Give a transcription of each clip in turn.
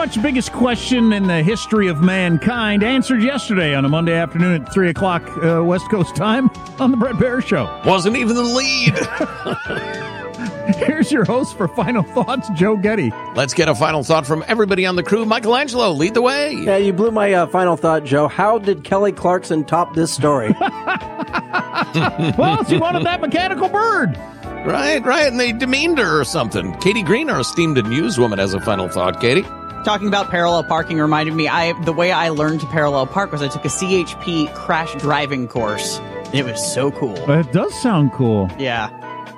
What's the biggest question in the history of mankind? Answered yesterday on a Monday afternoon at 3 o'clock West Coast time on the Bret Baier Show. Wasn't even the lead. Here's your host for Final Thoughts, Joe Getty. Let's get a final thought from everybody on the crew. Michelangelo, lead the way. Yeah, you blew my final thought, Joe. How did Kelly Clarkson top this story? Well, she wanted that mechanical bird. Right, and they demeaned her or something. Katie Green, our esteemed newswoman, has a final thought. Katie? Talking about parallel parking reminded me, the way I learned to parallel park was I took a CHP crash driving course. It was so cool. It does sound cool. Yeah.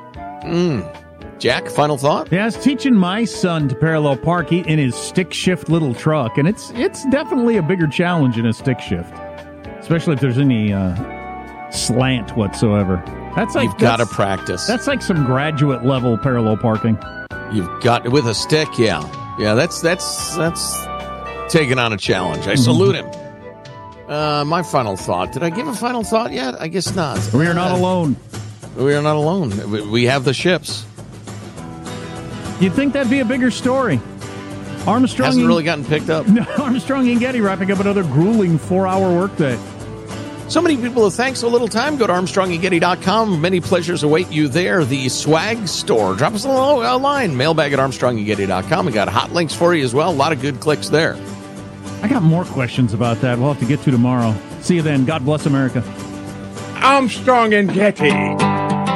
Jack, final thought? Yeah, I was teaching my son to parallel park in his stick shift little truck, and it's definitely a bigger challenge in a stick shift, especially if there's any slant whatsoever. You've got to practice. That's like some graduate level parallel parking. You've got with a stick, yeah. That's taking on a challenge. I salute him. My final thought. Did I give a final thought yet? I guess not. We are not alone. We are not alone. We have the ships. You'd think that'd be a bigger story. Armstrong hasn't really gotten picked up. No, Armstrong and Getty wrapping up another grueling 4-hour workday. So many people have thanked so little time. Go to ArmstrongandGetty.com. Many pleasures await you there. The swag store. Drop us a line. Mailbag at ArmstrongandGetty.com. We got hot links for you as well. A lot of good clicks there. I got more questions about that. We'll have to get to tomorrow. See you then. God bless America. Armstrong and Getty.